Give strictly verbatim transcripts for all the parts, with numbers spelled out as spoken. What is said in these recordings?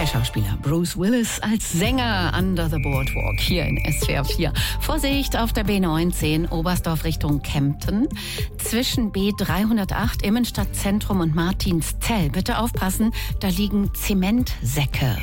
Der Schauspieler Bruce Willis als Sänger Under the Boardwalk hier in S W R vier. Vorsicht auf der B neunzehn Oberstdorf Richtung Kempten. Zwischen B dreihundertacht Immenstadtzentrum und Martinszell. Bitte aufpassen, da liegen Zementsäcke.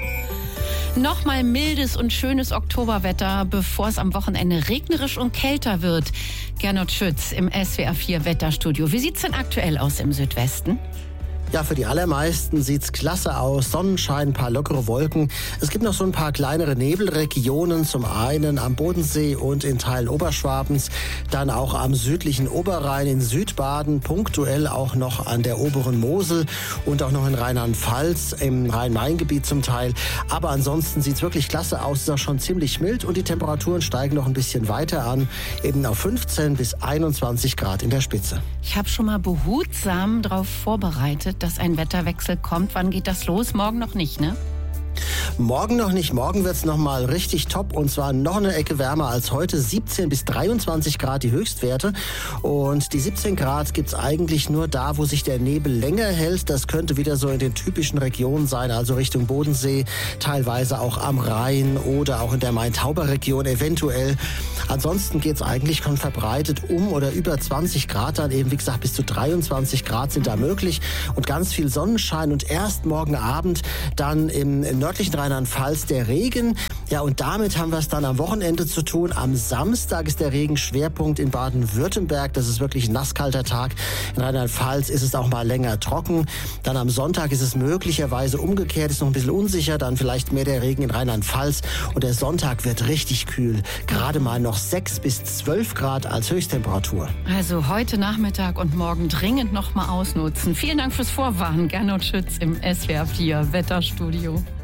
Nochmal mildes und schönes Oktoberwetter, bevor es am Wochenende regnerisch und kälter wird. Gernot Schütz im S W R vier Wetterstudio. Wie sieht's denn aktuell aus im Südwesten? Ja, für die allermeisten sieht's klasse aus. Sonnenschein, ein paar lockere Wolken. Es gibt noch so ein paar kleinere Nebelregionen, zum einen am Bodensee und in Teilen Oberschwabens, dann auch am südlichen Oberrhein in Südbaden, punktuell auch noch an der oberen Mosel und auch noch in Rheinland-Pfalz, im Rhein-Main-Gebiet zum Teil. Aber ansonsten sieht's wirklich klasse aus. Es ist auch schon ziemlich mild und die Temperaturen steigen noch ein bisschen weiter an, eben auf fünfzehn bis einundzwanzig Grad in der Spitze. Ich habe schon mal behutsam darauf vorbereitet, dass ein Wetterwechsel kommt. Wann geht das los? Morgen noch nicht, ne? Morgen noch nicht. Morgen wird's noch mal richtig top und zwar noch eine Ecke wärmer als heute. siebzehn bis dreiundzwanzig Grad die Höchstwerte. Und die siebzehn Grad gibt's eigentlich nur da, wo sich der Nebel länger hält. Das könnte wieder so in den typischen Regionen sein, also Richtung Bodensee, teilweise auch am Rhein oder auch in der Main-Tauber-Region eventuell. Ansonsten geht's eigentlich schon verbreitet um oder über zwanzig Grad dann eben. Wie gesagt, bis zu dreiundzwanzig Grad sind da möglich und ganz viel Sonnenschein. Und erst morgen Abend dann im, im nördlichen Rheinland-Pfalz der Regen. Ja, und damit haben wir es dann am Wochenende zu tun. Am Samstag ist der Regenschwerpunkt in Baden-Württemberg. Das ist wirklich ein nasskalter Tag. In Rheinland-Pfalz ist es auch mal länger trocken. Dann am Sonntag ist es möglicherweise umgekehrt, ist noch ein bisschen unsicher. Dann vielleicht mehr der Regen in Rheinland-Pfalz. Und der Sonntag wird richtig kühl. Gerade mal noch sechs bis zwölf Grad als Höchsttemperatur. Also heute Nachmittag und morgen dringend noch mal ausnutzen. Vielen Dank fürs Vorwarnen. Gernot Schütz im S W R vier Wetterstudio.